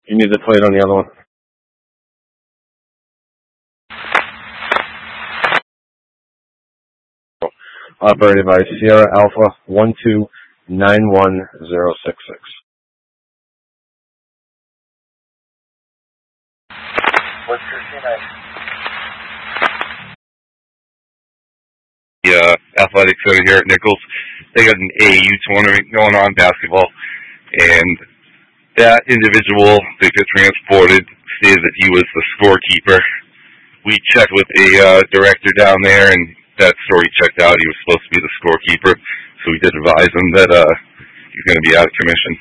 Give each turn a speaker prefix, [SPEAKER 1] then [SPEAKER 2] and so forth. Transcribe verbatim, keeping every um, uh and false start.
[SPEAKER 1] You need the plate on the other one. Operated by Sierra Alpha one two nine one zero six six.
[SPEAKER 2] What's your C nine?
[SPEAKER 3] The uh, athletic center here at Nichols. They got an A A U tournament going on, basketball, and that individual that got transported stated that he was the scorekeeper. We checked with a uh, director down there, and that story checked out. He was supposed to be the scorekeeper, so we did advise him that uh, he's going to be out of commission.